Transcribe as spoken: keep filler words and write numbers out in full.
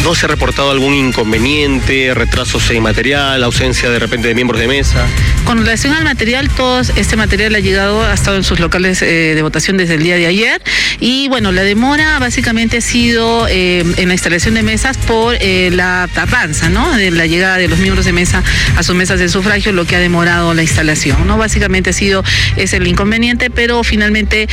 ¿No se ha reportado algún inconveniente, retrasos en material, ausencia de repente de miembros de mesa? Con relación al material, todo este material ha llegado, ha estado en sus locales eh, de votación desde el día de ayer. Y bueno, la demora básicamente ha sido eh, en la instalación de mesas por eh, la tardanza, ¿no? De la llegada de los miembros de mesa a sus mesas de sufragio, lo que ha demorado la instalación, ¿no? Básicamente ha sido, es el inconveniente, pero finalmente